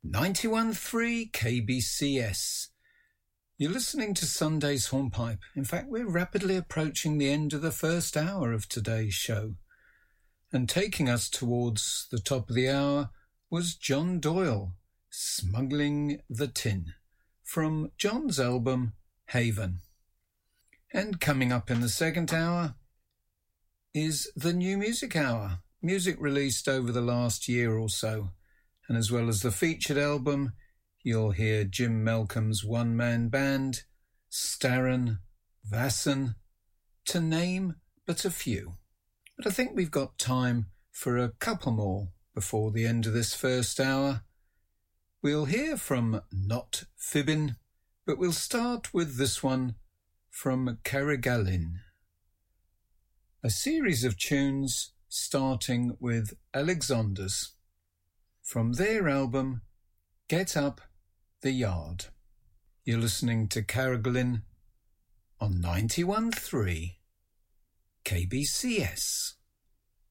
91.3 KBCS. You're listening to Sunday's Hornpipe. In fact, we're rapidly approaching the end of the first hour of today's show. And taking us towards the top of the hour was John Doyle, Smuggling the Tin, from John's album Haven. And coming up in the second hour is the New Music Hour, music released over the last year or so. And as well as the featured album, you'll hear Jim Malcolm's one-man band, Starren, Vassen, to name but a few. But I think we've got time for a couple more before the end of this first hour. We'll hear from Not Fibbin, but we'll start with this one from Carrigalin. A series of tunes starting with Alexanders, from their album Get Up the Yard. You're listening to Carrigalin on 91.3 KBCS.